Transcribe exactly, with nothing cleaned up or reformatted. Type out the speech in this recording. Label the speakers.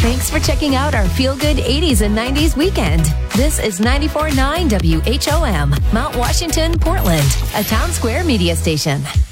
Speaker 1: Thanks for checking out our Feel Good eighties and nineties weekend. This is ninety-four point nine W H O M, Mount Washington, Portland, a Town Square media station.